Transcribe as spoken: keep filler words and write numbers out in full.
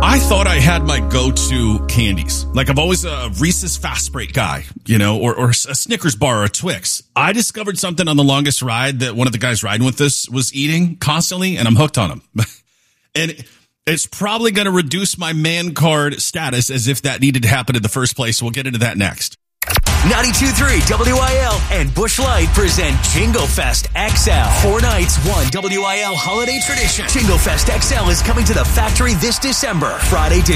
I thought I had my go-to candies. Like I've always a Reese's Fast Break guy, you know, or, or a Snickers bar or a Twix. I discovered something on the longest ride that one of the guys riding with us was eating constantly, and I'm hooked on them. And it's probably going to reduce my man card status as if that needed to happen in the first place. We'll get into that next. ninety-two point three W I L and Busch Light present Jingle Fest X L. Four nights, one W I L holiday tradition. Jingle Fest X L is coming to the factory this December. Friday,